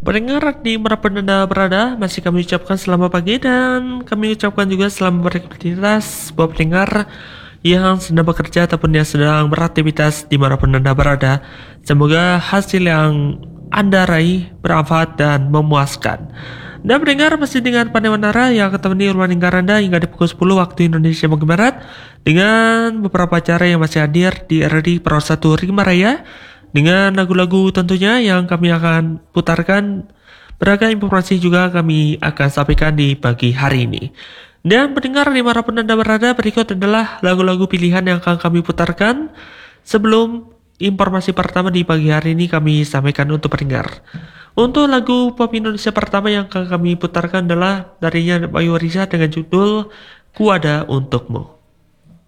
Pendengar di manapun Anda berada, masih kami ucapkan selamat pagi dan kami ucapkan juga selamat beraktivitas buat pendengar yang sedang bekerja ataupun yang sedang beraktivitas dimanapun Anda berada. Semoga hasil yang Anda raih bermanfaat dan memuaskan. Dan pendengar masih dengan Pandai Wanara yang akan menemani ruang dengar Anda hingga di pukul 10 waktu Indonesia bagian Barat dengan beberapa acara yang masih hadir di RRI Pro 1 Rima Raya dengan lagu-lagu tentunya yang kami akan putarkan. Beragam informasi juga kami akan sampaikan di pagi hari ini. Dan pendengar dimanapun Anda berada, berikut adalah lagu-lagu pilihan yang akan kami putarkan sebelum informasi pertama di pagi hari ini kami sampaikan untuk pendengar. Untuk lagu pop Indonesia pertama yang akan kami putarkan adalah darinya Bayu Risa dengan judul Ku Ada Untukmu.